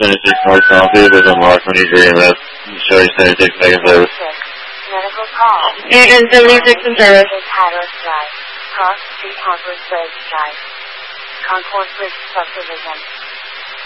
76 North Coffee, there's a mark when you agree with. Show you 76 seconds service. Medical call. And 76 in service. Hatteras Drive. Cross Street Concourse Bridge Drive. Concourse Bridge Subdivision.